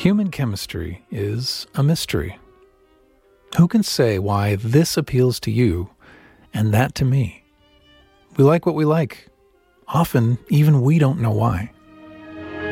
Human chemistry is a mystery. Who can say why this appeals to you and that to me? We like what we like. Often, even we don't know why.